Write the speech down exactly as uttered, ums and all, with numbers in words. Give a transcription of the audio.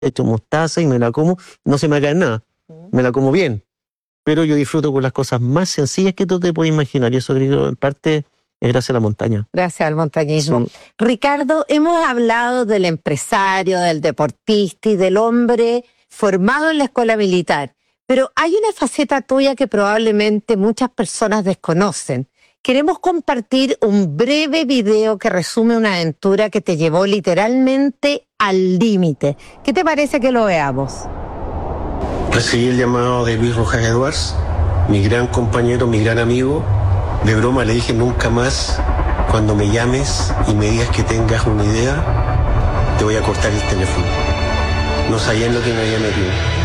hecho mostaza y me la como, no se me cae nada, me la como bien. Pero yo disfruto con las cosas más sencillas que tú te puedes imaginar, y eso creo en parte es gracias a la montaña. Gracias al montañismo. Sí. Ricardo, hemos hablado del empresario, del deportista y del hombre formado en la escuela militar, pero hay una faceta tuya que probablemente muchas personas desconocen. Queremos compartir un breve video que resume una aventura que te llevó literalmente al límite. ¿Qué te parece que lo veamos? Recibí el llamado de Luis Rojas Edwards, mi gran compañero, mi gran amigo. De broma le dije: nunca más, cuando me llames y me digas que tengas una idea, te voy a cortar el teléfono. No sabía en lo que me había metido.